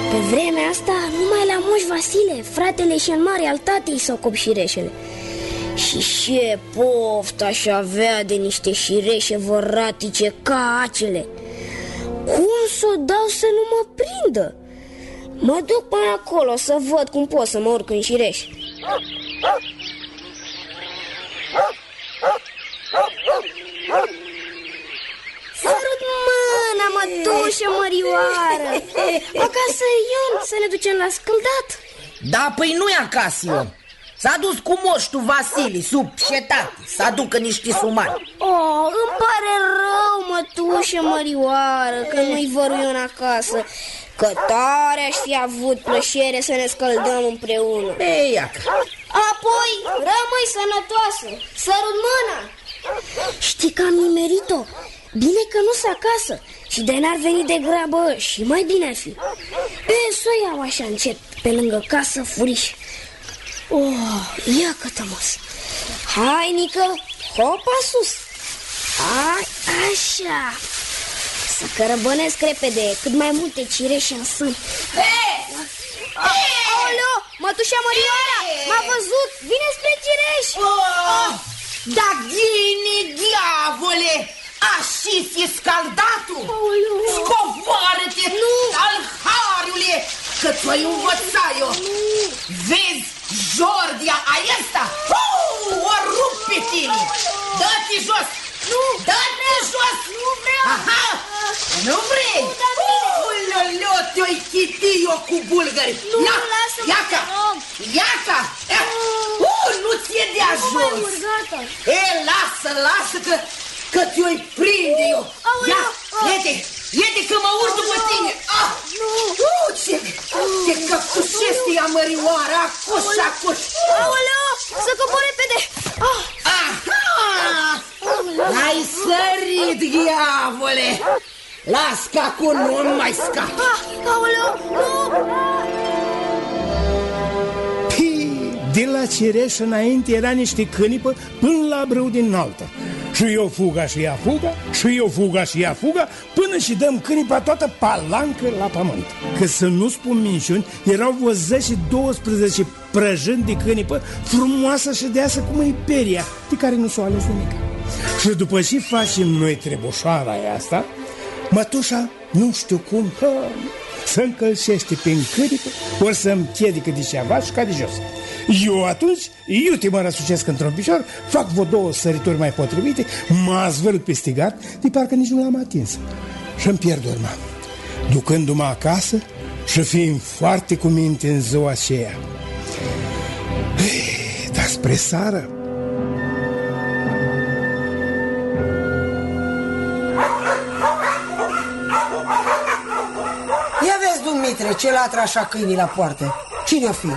Pe vremea asta, numai la Moș Vasile, fratele și în mare al tatei, s-au cop șireșele. Și ce poftă aș avea de niște șireșe văratice ca acele. Cum s-o dau să nu mă prindă? Mă duc până acolo să văd cum pot să mă urc în șireș. Sărut mâna, mătușă mărioară. Acasă Ion, să ne ducem la scândat. Da, păi nu-i acasă Ion. S-a dus cu moștul Vasile, sub cetate, să aducă niște sumari. Oh, îmi pare rău, mătușă mărioară, că nu-i văru Ion acasă. Că tare aș fi avut plăcere să ne scăldăm împreună. Ei, iacă. Apoi, rămâi sănătoasă, sărut mâna. Știi că am nimerit-o? Bine că nu-s acasă și de n-ar veni de grabă și mai bine ar fi. Să o iau așa încet, pe lângă casă, furiș. Oh, ia că tămos. Hai, Nică, hopa sus. Hai, așa. Să cărăbănesc repede, cât mai multe cireșe în sân. Aoleo, mătușa Mărioara, m-a văzut, vine spre cireș. Da, ghine, diavole, așa fi scaldatul. Scoboară-te, alhariule, că ți-o-i învăța eu. Vezi, Jordia aesta, o rup pe tine. Dă-te jos. Nu, dă-te jos. Nu vreau. Aha, nu vrei? Uloleo, te-o-i chiti eu cu bulgări. Nu, lasă-mă, iaca, iaca. Nu ți-e de ajuns. Lasă, că te-o-i prinde eu. Ia, iete că mă urc după tine. Ce căptușește ea mărioară, acuș. Aoleo, să cobor repede. Ai sărit, diavole. Las că acum nu mai scap. Aoleo, nu. De la cireș înainte era niște cânipă până la brâu din altă. Și eu fuga și ea fuga, și eu fuga și ea fuga, până și dăm cânipa toată palancă la pământ. Că să nu spun minciuni, erau vreo 10-12 prăjâni de cânipă, frumoasă și deasă cum e peria, de care nu s-o ales nimic. Și după ce facem noi trebușoara asta, mătușa, nu știu cum, să încălcește prin câripă, ori să-mi piedică de ceva și ca de jos. Eu atunci, iute mă răsucesc într-un picior, fac vreo 2 sărituri mai potrivite, mă azvârl peste gard, de parcă nici nu l-am atins. Și-mi pierd urma, ducându-mă acasă și fiind foarte cu minte în ziua aceea. Dar spre seară, ia vezi, Dumitre, ce latră așa câinii la poartă. Cine-o fi?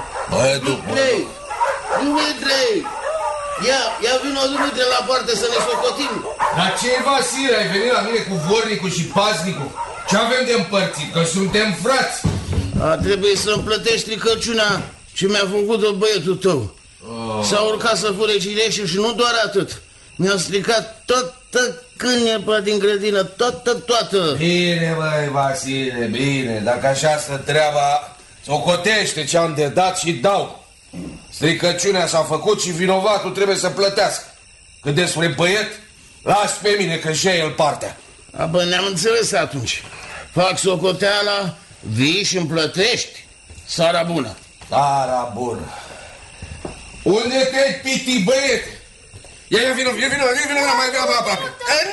Dumitre! Ia vino, Dumitre, la poartă să ne socotim. Dar ce, Vasile, ai venit la mine cu vornicul și paznicul? Ce avem de împărțit? Că suntem frați. Trebuie să-mi plătești stricăciunea ce mi-a făcut-o băietul tău. S-a urcat să fure cireșul și nu doar atât. Mi-a stricat toată cânepa din grădină, toată. Bine, băi, Vasile, bine. Dacă așa stă treaba, socotește ce-am de dat și dau. Stricăciunea s-a făcut și vinovatul trebuie să plătească. Cât despre băiet, las pe mine că și el partea. Bă, ne-am înțeles atunci. Fac socoteala, vii și îmi plătești. Seara bună. Seara bună. Unde te-ai piti, băiete? Ia vino, mai aproape.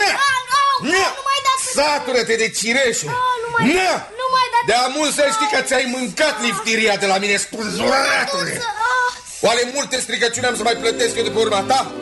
Satură-te de cireșe. De-a mult să știi că ți-ai mâncat liftiria de la mine, spânzuratule. Oare multe stricăciuni am să mai plătesc eu de pe urma ta?